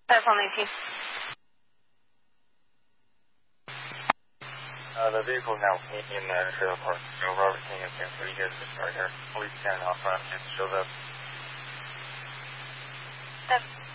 Platform 18. The vehicle now in the trailer park. So Robert King and Sam, you guys just start here. Police 10 off front, shows up. That's